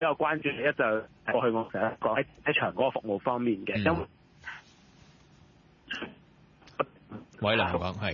較關注嘅就過去我成日講喺停車場嗰個服務方面嘅，因為喂，梁文廣係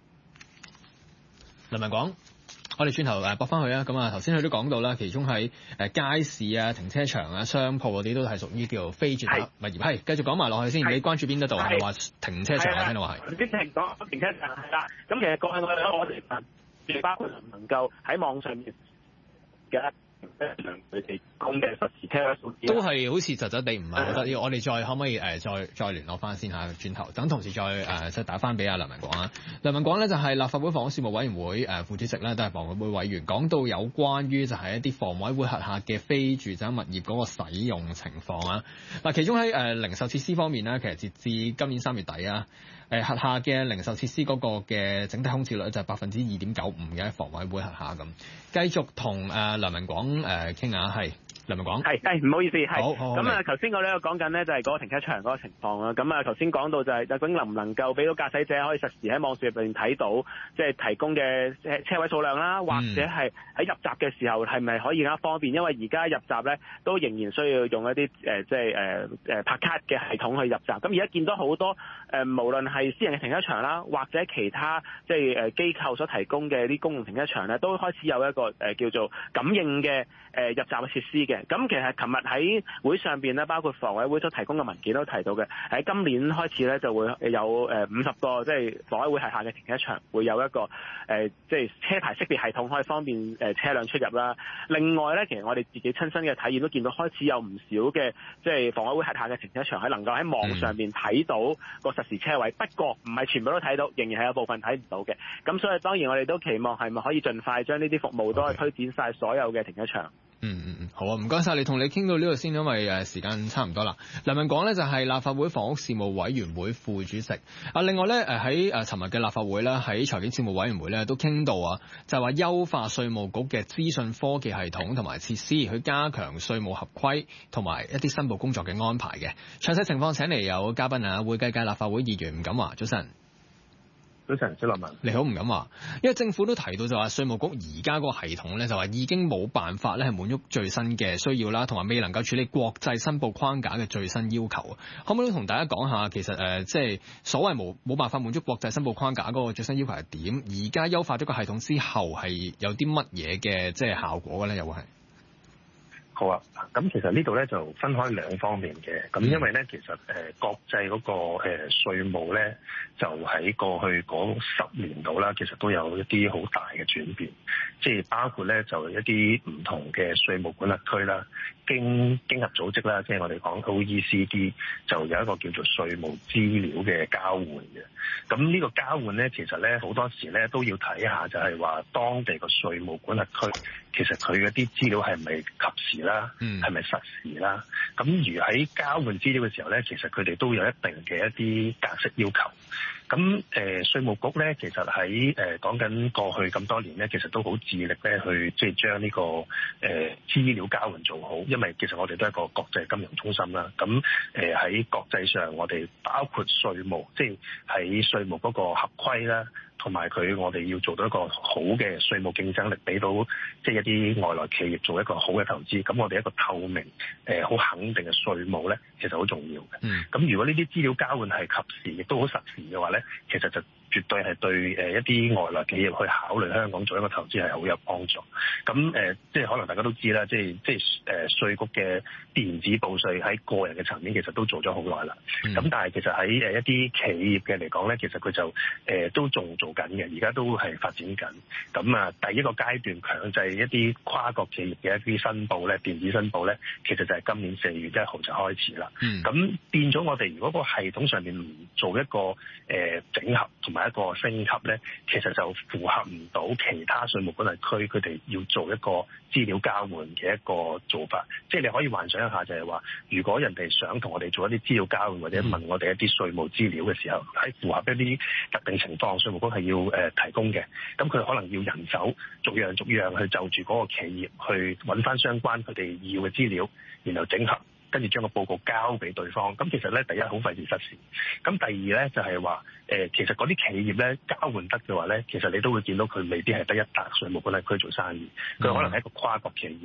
梁文廣。我哋轉頭駁翻去啊，咁啊頭先佢都講到啦，其中喺街市啊、停車場啊、商鋪嗰啲都係屬於叫非住宅物業。係繼續講埋落去先，你關注邊一度？係咪話停車場啊？聽到話係。 啲停講停車場係啦，咁其實過去我哋包括能夠喺網上面嘅佢哋供嘅實時車位數字， 都係好似窒窒地唔係好得。我哋再可唔可以再聯絡翻先嚇？轉頭等同事再即係打翻俾阿梁文廣啊。梁文廣咧就係立法會房屋事務委員會副主席咧，都係房委會委員。講到有關於就係一啲房委會轄下嘅非住宅物業嗰個使用情況啊。嗱，其中喺零售設施方面咧，其實截至今年3月底啊，轄下嘅零售設施嗰個嘅整體空置率就係2.95%嘅，房委會轄下咁。繼續同梁文廣傾下，係梁文廣。 係唔好意思，係。 好。 咁啊，頭先我咧講緊咧就係嗰個停車場嗰個情況啦。咁啊，頭先講到就係究竟能唔能夠俾到駕駛者可以實時喺網上入邊睇到，即係提供嘅車位數量啦，或者係喺入閘嘅時候係咪可以更加方便？因為而家入閘咧都仍然需要用一啲即係拍卡嘅系統去入閘。咁而家見到好多無論係私人嘅停車場啦，或者其他即係機構所提供嘅啲公共停車場咧，都開始有一個叫做感應嘅入閘嘅設施嘅。咁其實琴日喺會上邊咧，包括房委會所提供嘅文件都提到嘅，喺今年開始咧就會有50個即係房委會轄下嘅停車場會有一個即係車牌識別系統，可以方便車輛出入啦。另外咧，其實我哋自己親身嘅體驗都見到開始有唔少嘅即係房委會轄下嘅停車場係能夠喺網上邊睇到個實時車位，不過唔係全部都睇到，仍然係有部分睇唔到嘅。咁所以當然我哋都期望係咪可以盡快將呢啲服務都係推展晒所有嘅停車場。 好啊，唔該晒你，同你傾到呢度先，因為時間差唔多啦。梁文廣呢就係立法會房屋事務委員會副主席。另外呢，喺尋日嘅立法會咧，喺財經事務委員會咧都傾到啊，就係話優化稅務局嘅資訊科技系統同埋設施，去加強稅務合規同埋一啲申報工作嘅安排嘅。詳細情況請嚟有嘉賓啊，會計界立法會議員吳錦華，早晨。 早晨，小林文。 你好，吳錦華。因為政府都提到就話稅務局而家嗰個系統咧，就話已經冇辦法咧係滿足最新嘅需要啦，同埋未能夠處理國際申報框架嘅最新要求。可唔可以同大家講下，其實即係所謂冇辦法滿足國際申報框架嗰個最新要求係點？而家優化咗個系統之後係有啲乜嘢嘅即係效果嘅咧？又會係？ 好啊，咁其實呢度咧就分開兩方面嘅，咁因為咧其實國際嗰個稅務咧就喺過去嗰10年度啦，其實都有一啲好大嘅轉變，即係包括咧就一啲唔同嘅稅務管轄區啦，經合組織啦，即係我哋講 OECD 就有一個叫做稅務資料嘅交換嘅。咁呢個交換咧，其實咧好多時咧都要睇下，就係話當地個稅務管轄區其實佢嗰啲資料係咪及時啦，係咪實時啦？咁如喺交換資料嘅時候咧，其實佢哋都有一定嘅一啲格式要求。咁稅務局咧，其實喺講緊過去咁多年咧，其實都好致力咧去即係將呢個資料交換做好，因為其實我哋都係一個國際金融中心啦。咁喺國際上，我哋包括稅務，即係喺稅務嗰個合規啦，同埋我哋要做到一個好嘅稅務競爭力，俾到即係一啲外來企業做一個好嘅投資。咁我哋一個透明好肯定嘅稅務咧，其實好重要嘅。咁如果呢啲資料交換係及時，亦都好實時嘅話咧，其實就絕對係對一啲外來企業去考慮香港做一個投資係好有幫助。咁即係可能大家都知啦，即係稅局嘅電子報稅喺個人嘅層面其實都做咗好耐啦。咁但係其實喺一啲企業嘅嚟講咧，其實佢就都仲做緊嘅，而家都係發展緊。咁啊，第一個階段強制一啲跨國企業嘅一啲申報咧，電子申報咧，其實就係今年4月1號就開始啦。咁變咗我哋如果個系統上面唔做一個整合同埋一個升級咧，其實就符合唔到其他稅務管轄區佢哋要做一個資料交換嘅一個做法。即係你可以幻想一下，就係話，如果人哋想同我哋做一啲資料交換，或者問我哋一啲稅務資料嘅時候，喺符合一啲特定情況，稅務局係要提供嘅。咁佢可能要人手逐樣去就住嗰個企業去揾翻相關佢哋要嘅資料，然後整合，跟住將個報告交俾對方。咁其實咧，第一好費事失事。咁第二咧就係話，其實嗰啲企業咧交換得嘅話咧，其實你都會見到佢未必係得一笪稅務管轄區做生意，佢可能係一個跨國企業。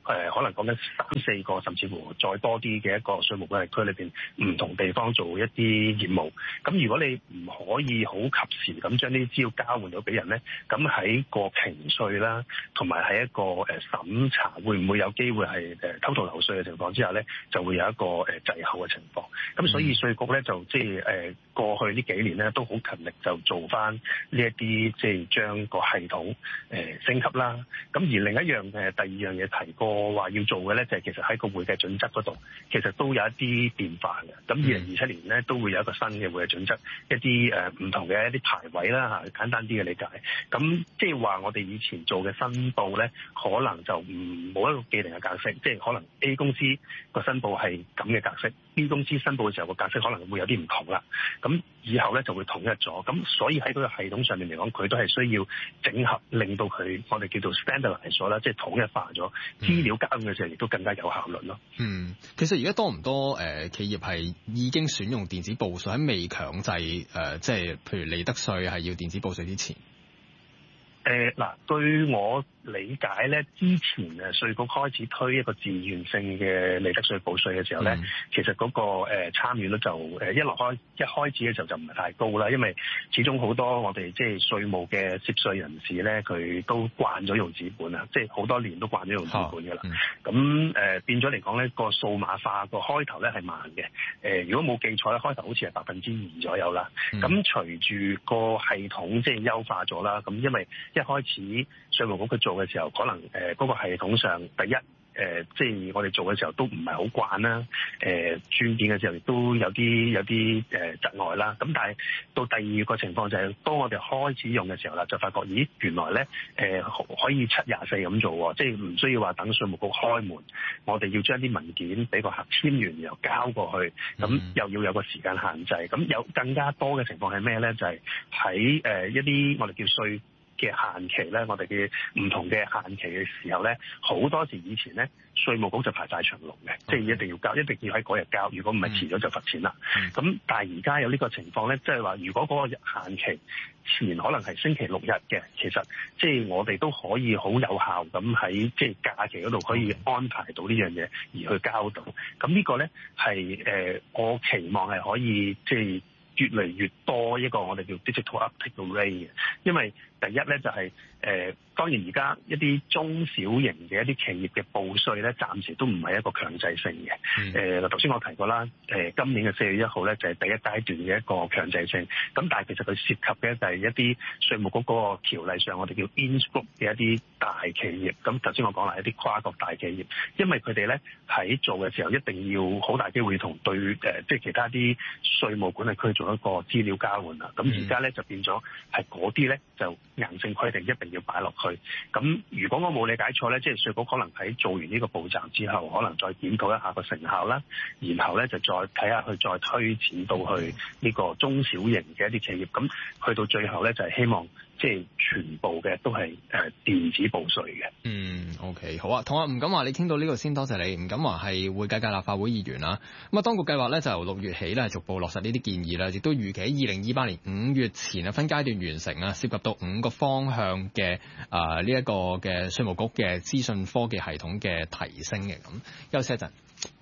可能講緊3-4個甚至乎再多啲嘅一個稅務管轄區裏邊唔同地方做一啲業務。咁如果你唔可以好及時咁將呢啲資料交換到俾人咧，咁喺個評稅啦，同埋喺一個審查會唔會有機會係偷逃漏稅嘅情況之下咧，就會有一個滯後嘅情況。咁所以稅局咧就即係過去呢幾年咧都好勤力就做翻呢一啲即係將個系統升級啦。咁而另一樣第二樣嘢提過話要做嘅咧，就係其實喺個會計準則嗰度，其實都有一啲變化嘅。咁2027年咧都會有一個新嘅會計準則，一啲唔同嘅一啲排位啦嚇，簡單啲嘅理解。咁即係話我哋以前做嘅申報咧，可能就冇一個既定嘅格式，即係可能 A 公司個申報係咁嘅格式，B 公司申報嘅時候個格式可能會有啲唔同啦。咁以後咧就會統一咗。咁所以喺嗰個系統上面嚟講，佢都係需要整合，令到佢我哋叫做 standardize 咗啦，即係統一化咗資料交換嘅時候，亦都更加有效率咯。 其實而家多唔多企業係已經選用電子報稅喺未強制即係譬如利得稅係要電子報稅之前？ 嗱，據我理解咧，之前稅局開始推一個自願性嘅利得稅報稅嘅時候咧，其實嗰個參與率就一開始嘅時候就唔係太高啦，因為始終好多我哋即係稅務嘅涉稅人士咧，佢都慣咗用紙本啊，即係好多年都慣咗用紙本㗎啦。咁變咗嚟講咧，個數碼化個開頭咧係慢嘅。如果冇記錯咧，開頭好似係2%左右啦。咁隨住個系統即係優化咗啦，咁因為一開始稅務局佢做嘅時候，可能嗰個系統上第一即係我哋做嘅時候都唔係好慣啦，轉變嘅時候亦都有啲窒礙啦。咁但係到第二個情況就係，當我哋開始用嘅時候啦，就發覺咦原來咧可以7/24咁做喎，即係唔需要話等稅務局開門，我哋要將啲文件俾個客簽完，然後交過去，咁又要有個時間限制。咁有更加多嘅情況係咩咧？就係喺一啲我哋叫稅嘅限期咧，我哋嘅唔同嘅限期嘅時候咧，好多時以前咧，稅務局就排大長龍嘅，即係一定要交，一定要喺嗰日交，如果唔係遲咗就罰錢啦。咁但係而家有呢個情況咧，即係話如果嗰個限期前可能係星期6日嘅，其實即係我哋都可以好有效咁喺即係假期嗰度可以安排到呢樣嘢而去交到。咁呢個咧係我期望係可以即係越嚟越多一個我哋叫 digital uptake rate 嘅，因為第一咧就係當然而家一啲中小型嘅一啲企業嘅報稅咧，暫時都唔係一個強制性嘅。頭先我提過啦，今年嘅4月1號咧就係第一階段嘅一個強制性。咁但係其實佢涉及嘅就係一啲稅務局嗰個條例上，我哋叫 in-scope 嘅一啲大企業。咁頭先我講啦，一啲跨國大企業，因為佢哋咧喺做嘅時候一定要好大機會同對即係其他啲稅務管轄區做一個資料交換啦。咁而家咧就變咗係嗰啲咧就硬性規定一定要擺落去。咁如果我冇理解錯咧，即係稅局可能喺做完呢個步驟之後，可能再檢討一下個成效啦，然後咧就再睇下佢再推展到去呢個中小型嘅一啲企業。咁去到最後咧就係希望即係全部嘅都係電子報稅嘅。 OK， 好啊。同阿吳錦華你傾到呢個先，多謝你。吳錦華係會計界立法會議員啦。咁啊，當局計劃咧就由6月起咧逐步落實呢啲建議啦，亦都預期喺2028年5月前啊分階段完成啊，涉及到5個方向嘅呢一個嘅稅務局嘅資訊科技系統嘅提升嘅。咁休息一陣。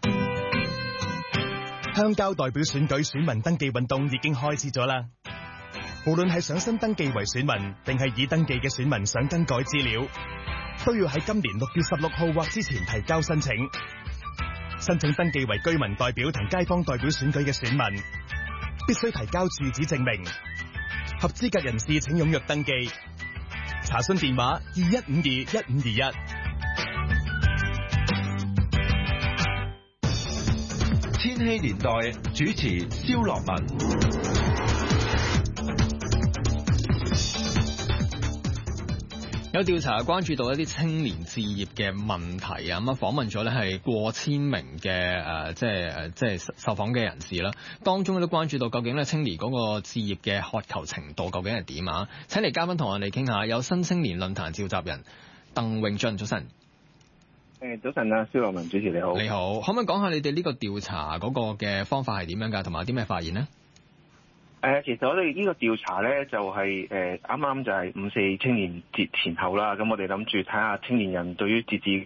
鄉郊代表選舉選民登記運動已經開始咗啦。無論係想新登記為選民，定係已登記嘅選民想更改資料，都要喺今年6月16號或之前提交申請。申請登記為居民代表同街坊代表選舉嘅選民，必須提交住址證明。合資格人士請踴躍登記。查詢電話21521521。 千禧年代主持蕭樂文。 有調查關注到一啲青年置業嘅問題啊，咁啊訪問咗咧係過千名嘅即係受訪嘅人士啦，當中都關注到究竟咧青年嗰個置業嘅渴求程度究竟係點啊？請嚟嘉賓同我哋傾下，有新青年論壇召集人鄧永俊，早晨。 早晨啊，蕭樂文主持你好。 你好，可唔可以講下你哋呢個調查嗰個嘅方法係點樣㗎？同埋有啲咩發現呢？ 其實我哋呢個調查咧就係啱啱就係5·4青年節前後啦，咁我哋諗住睇下青年人對於置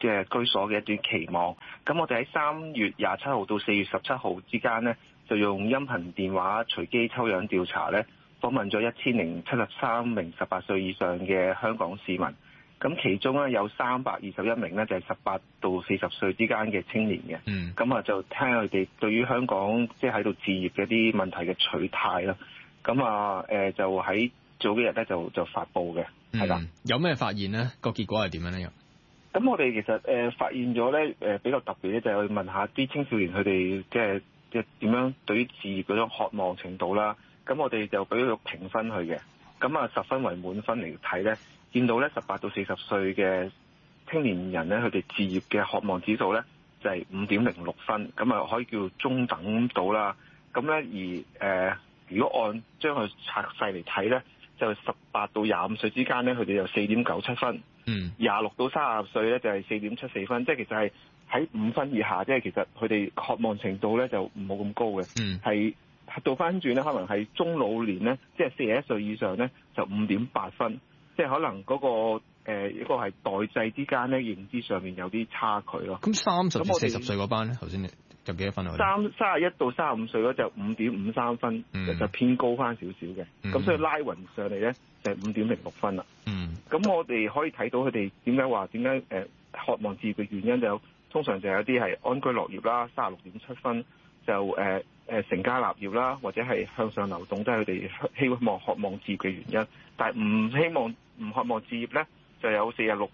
嘅居所嘅一段期望。咁我哋喺3月27號到4月17號之間呢，就用音頻電話隨機抽樣調查呢，訪問咗1073名18歲以上嘅香港市民。咁其中咧有321名咧就係18到40歲之間嘅青年嘅。咁就聽佢哋對於香港即係喺度置業嘅啲問題嘅取態啦。咁就喺早幾日咧就發布嘅，係啦。 有咩發現咧？個結果係點樣咧？ 咁我哋其實發現咗咧比較特別咧，就係去問下啲青少年佢哋即係點樣對於置業嗰種渴望程度啦。咁我哋就俾咗個評分佢嘅。咁10分為滿分嚟睇咧，見到咧18到40歲嘅青年人咧，佢哋置業嘅渴望指數咧就係5.06分，咁可以叫中等到啦。咁咧如果按將佢拆細嚟睇咧，就18到25歲之間咧，佢哋就4.97分。26到30歲咧就係4.74分，即係其實係喺5分以下，即係其實佢哋渴望程度咧就冇咁高嘅，係倒翻轉咧，可能係中老年咧，即係41歲以上咧就5.8分，即係可能嗰個一個係代際之間咧認知上面有啲差距咯。 咁30至40歲嗰班咧，頭先你有幾多分啊 ？31到35歲嗰就5.53分，就偏高翻少少嘅。咁所以拉勻上嚟咧就係5.06分啦。咁我哋可以睇到佢哋點解渴望置業嘅原因就通常就有啲係安居樂業啦，36.7分就成家立業啦，或者係向上流動，都係佢哋希望渴望置業嘅原因。但係唔渴望置業咧，就有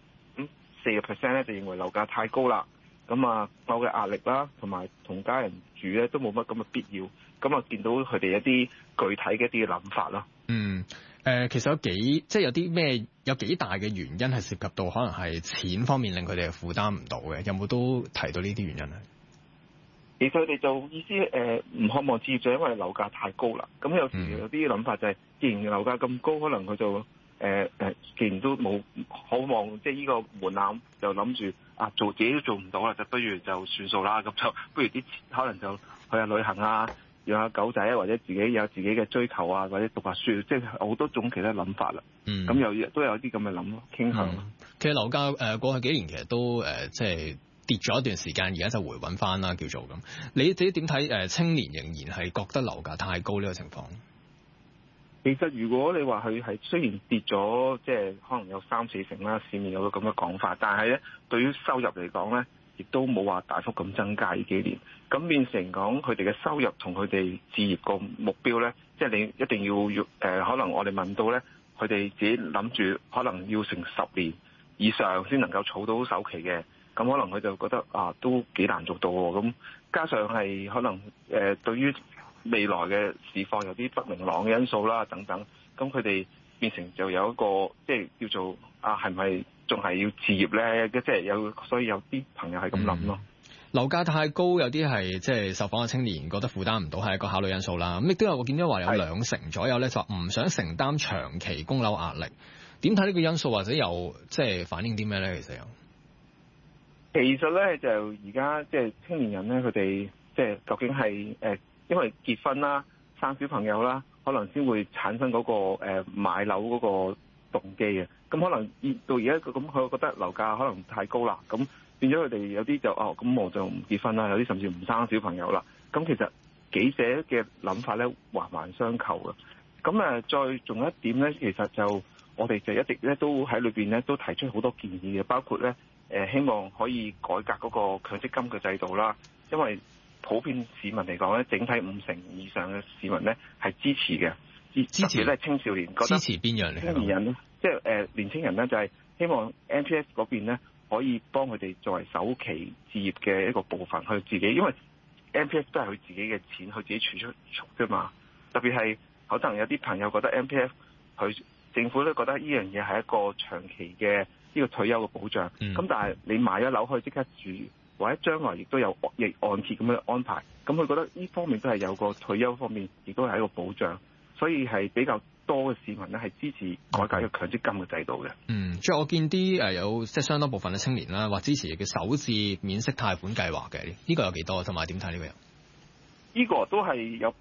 46.4% 咧就認為樓價太高啦。咁我嘅壓力啦，同埋同家人住咧都冇乜咁嘅必要。咁見到佢哋一啲具體嘅一啲諗法啦。 其實有幾大嘅原因係涉及到可能係錢方面令佢哋負擔唔到嘅，有冇都提到呢啲原因咧？ 其實佢哋就意思唔渴望置業就因為樓價太高啦。咁有時有啲諗法就係，既然樓價咁高，可能佢就既然都冇渴望，即係呢個門檻，就諗住做自己都做唔到啦，就不如就算數啦。咁就不如啲可能就去下旅行啊，養下狗仔啊，或者自己有自己嘅追求啊，或者讀下書，即係好多種其他諗法啦。咁都有啲咁嘅傾向。 其實樓價過去幾年其實都即係跌咗一段時間，而家就回穩翻啦，叫做咁。你自己點睇？青年仍然係覺得樓價太高呢個情況？ 其實如果你話佢係雖然跌咗，即係可能有3-4成啦，市面有個咁嘅講法，但係咧對於收入嚟講咧，亦都冇話大幅咁增加呢幾年。咁變成講佢哋嘅收入同佢哋置業個目標咧，即係你一定要可能我哋問到咧，佢哋自己諗住可能要成10年以上先能夠儲到首期嘅，咁可能佢就覺得都幾難做到喎。咁加上係可能對於未來嘅市況有啲不明朗嘅因素啦，等等，咁佢哋變成就有一個即係叫做係咪仲係要置業咧？即係所以有啲朋友係咁諗咯。 樓價太高，有啲係即係受訪嘅青年覺得負擔唔到，係一個考慮因素啦。咁亦都有我見到話有20%左右咧，就唔想承擔長期供樓壓力。點睇呢個因素，或者又即係反映啲咩咧？其實咧就而家即係青年人咧，佢哋即係究竟係因為結婚啦、生小朋友啦，可能先會產生嗰個買樓嗰個動機嘅。咁可能到而家咁，佢覺得樓價可能太高啦，咁變咗佢哋有啲就咁我就唔結婚啦，有啲甚至唔生小朋友啦。咁其實幾者嘅諗法咧環環相扣嘅。咁再仲有一點咧，其實就我哋就一直咧都喺裏邊咧都提出好多建議嘅，包括咧希望可以改革嗰個強積金嘅制度啦，因為普遍市民嚟講咧，整體50%以上嘅市民咧係支持嘅，支持咧青少年覺得支持邊樣嚟？ 青年人咧，即係年青人咧，就係希望 MPF 嗰邊咧可以幫佢哋作為首期置業嘅一個部分去自己，因為 MPF 都係佢自己嘅錢，佢自己儲出啫嘛。特別係可能有啲朋友覺得 MPF 佢政府都覺得呢樣嘢係一個長期嘅呢個退休嘅保障。咁但係你買咗樓可以即刻住，或者將來亦都有按揭咁樣安排，咁佢覺得呢方面都係有個退休方面，亦都係一個保障，所以係比較多嘅市民咧係支持改革一個強積金嘅制度嘅。 即係我見啲有即係相當部分嘅青年啦，話支持嘅首置免息貸款計劃嘅，呢個有幾多？同埋點睇呢個人？ 呢個都係有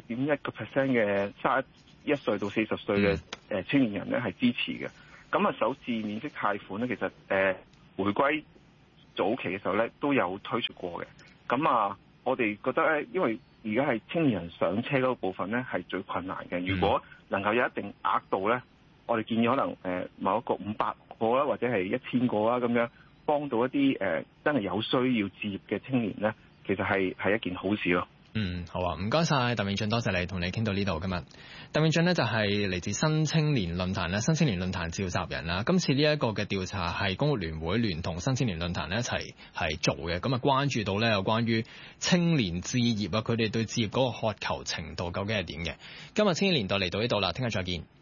81.1% 嘅31歲到40歲嘅青年人咧係支持嘅。咁首置免息貸款咧，其實回歸早期嘅時候咧都有推出過嘅。咁啊，我哋覺得咧，因為而家係青年人上車嗰個部分咧係最困難嘅。如果能夠有一定額度咧，我哋建議可能某一個500個啦，或者係1000個啦，咁樣幫到一啲真係有需要置業嘅青年咧，其實係一件好事咯。 好啊，唔該晒鄧永俊，多謝你同你傾到呢度今日。鄧永俊呢就係嚟自新青年論壇咧，新青年論壇召集人啦。今次呢一個嘅調查係公屋聯會聯同新青年論壇咧一齊係做嘅，咁啊關注到咧有關於青年置業啊，佢哋對置業嗰個渴求程度究竟係點嘅。今日千禧年代嚟到呢度啦，聽日再見。